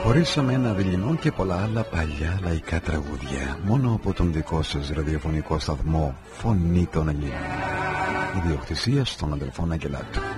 Χωρίσαμε ένα δειλινό και πολλά άλλα παλιά λαϊκά τραγούδια, μόνο από τον δικό σας ραδιοφωνικό σταθμό Φωνή των Ελλήνων, ιδιοκτησίας των αδελφών Αγγελάτου.